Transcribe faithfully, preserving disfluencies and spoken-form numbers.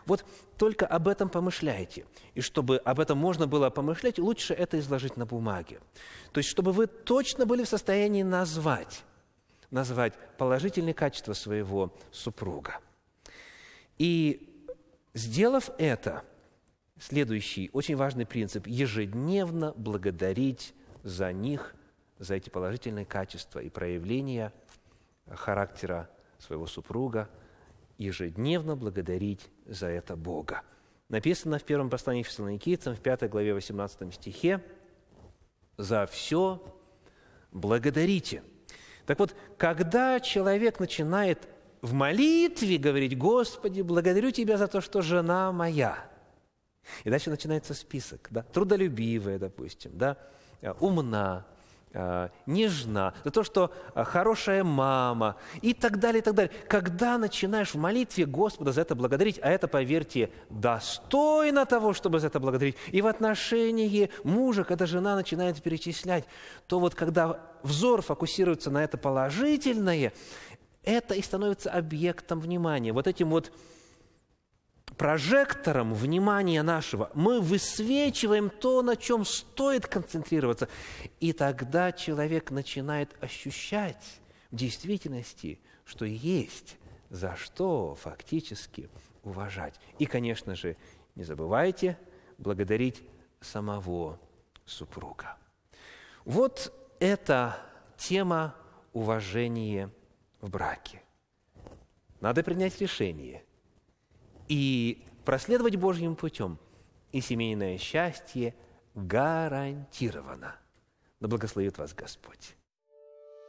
Вот только об этом помышляйте. И чтобы об этом можно было помышлять, лучше это изложить на бумаге. То есть, чтобы вы точно были в состоянии назвать, назвать положительные качества своего супруга. И сделав это, следующий очень важный принцип – ежедневно благодарить за них, за эти положительные качества и проявления характера своего супруга, ежедневно благодарить за это Бога. Написано в первом послании к Фессалоникийцам, в пятой главе, восемнадцатом стихе: «За все благодарите». Так вот, когда человек начинает в молитве говорить: «Господи, благодарю Тебя за то, что жена моя», и дальше начинается список, да, трудолюбивая, допустим, да, умна, нежна, за то, что хорошая мама и так далее, и так далее. Когда начинаешь в молитве Господа за это благодарить, а это, поверьте, достойно того, чтобы за это благодарить, и в отношении мужа, когда жена начинает перечислять, то вот когда взор фокусируется на это положительное, это и становится объектом внимания. Вот этим вот прожектором внимания нашего мы высвечиваем то, на чем стоит концентрироваться. И тогда человек начинает ощущать в действительности, что есть за что фактически уважать. И, конечно же, не забывайте благодарить самого супруга. Вот это тема уважения в браке. Надо принять решение и проследовать Божьим путем, и семейное счастье гарантировано. Да благословит вас Господь.